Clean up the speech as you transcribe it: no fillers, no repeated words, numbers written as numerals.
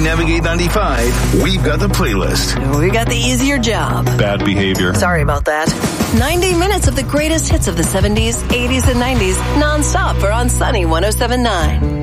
navigate 95, we've got the playlist. We got the easier job. Bad behavior. Sorry about that. 90 minutes of the greatest hits of the 70s, 80s, and 90s, nonstop for On Sunny 107.9.